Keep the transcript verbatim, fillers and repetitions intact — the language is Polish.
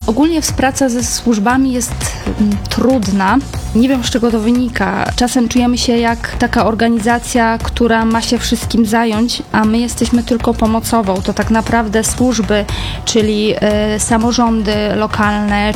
Ogólnie praca ze służbami jest mm, trudna. Nie wiem, z czego to wynika. Czasem czujemy się jak taka organizacja, która ma się wszystkim zająć, a my jesteśmy tylko pomocową. To tak naprawdę służby, czyli y, samorządy lokalne,